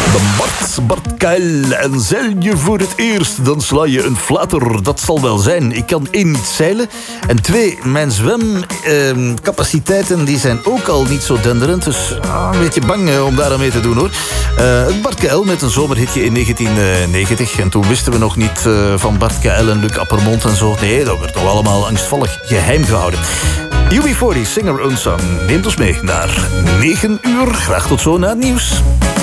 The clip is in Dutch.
Bart Kuil. En zeil je voor het eerst, dan sla je een flater. Dat zal wel zijn. Ik kan 1 niet zeilen. En 2, mijn zwemcapaciteiten die zijn ook al niet zo denderend. Dus een beetje bang om daar aan mee te doen, hoor. Bart Kuil met een zomerhitje in 1990. En toen wisten we nog niet van Bart Kuil en Luc Appermond en zo. Nee, dat werd toch allemaal angstvallig geheim gehouden. UB40, Singer Unsung, neemt ons mee naar 9 uur. Graag tot zo na het nieuws.